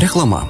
Reklama.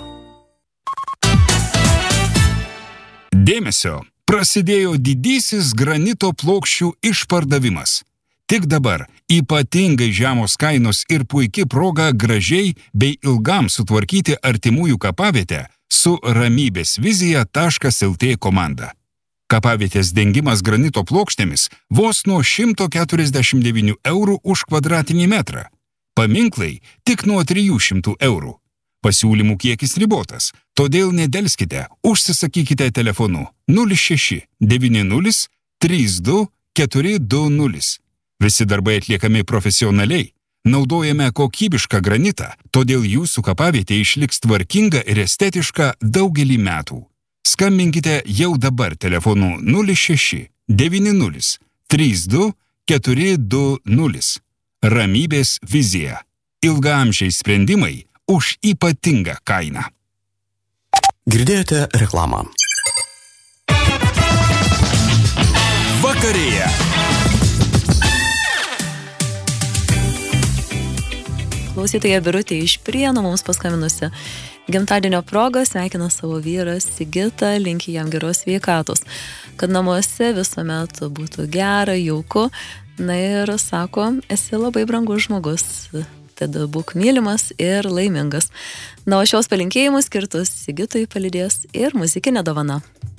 Dėmesio! Prasidėjo didysis granito plokščių išpardavimas. Tik dabar ypatingai žemos kainos ir puiki proga gražiai bei ilgam sutvarkyti artimųjų kapavietę su ramybėsvizija.lt komanda. Kapavietės dengimas granito plokštėmis vos nuo 149 eurų už kvadratinį metrą. Paminklai tik nuo 300 eurų. Pasiūlymų kiekis ribotas, todėl nedelskite, užsisakykite telefonu 06 90 32 420. Visi darbai atliekami profesionaliai, naudojame kokybišką granitą, todėl jūsų kapavietė išliks tvarkinga ir estetiška daugelį metų. Skambinkite jau dabar telefonu 06 90 32 420. Ramybės vizija. Ilgaamžiai sprendimai už ypatingą kainą. Girdėjote reklamą. Vakarėje. Klausytoja Birutė iš Prienų mums paskaminusi. Gimtadienio proga sveikina savo vyrą Sigitą, linki jam geros sveikatos, kad namuose visuomet būtų gera, jauku. Na ir sako, esi labai brangus žmogus, tada būk mylimas ir laimingas. Na, o šios palinkėjimus skirtus Sigitui palydės ir muzikinė dovana.